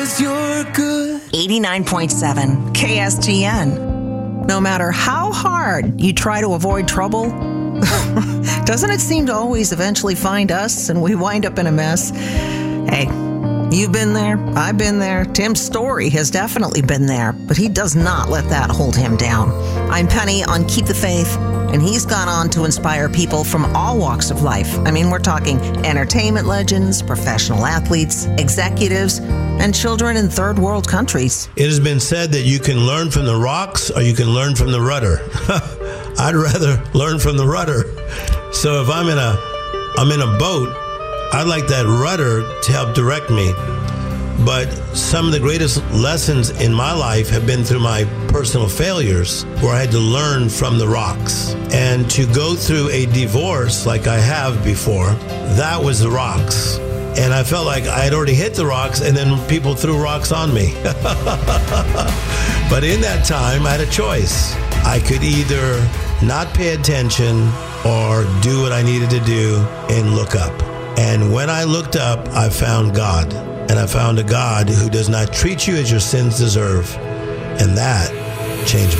You're good. 89.7 KSGN. No matter how hard you try to avoid trouble, doesn't it seem to always eventually find us and we wind up in a mess? Hey, you've been there. I've been there. Tim's story has definitely been there, but he does not let that hold him down. I'm Penny on Keep the Faith, and he's gone on to inspire people from all walks of life. I mean, we're talking entertainment legends, professional athletes, executives, and children in third world countries. It has been said that you can learn from the rocks or you can learn from the rudder. I'd rather learn from the rudder. So if I'm in a boat, I'd like that rudder to help direct me. But some of the greatest lessons in my life have been through my personal failures, where I had to learn from the rocks. And to go through a divorce like I have before, that was the rocks. And I felt like I had already hit the rocks, and then people threw rocks on me. But in that time, I had a choice. I could either not pay attention or do what I needed to do and look up. And when I looked up, I found God. And I found a God who does not treat you as your sins deserve. And that changed